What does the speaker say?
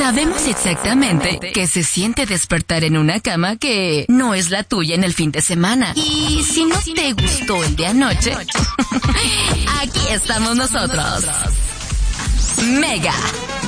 Sabemos exactamente que se siente despertar en una cama que no es la tuya en el fin de semana. Y si no te gustó el de anoche, aquí estamos nosotros. Mega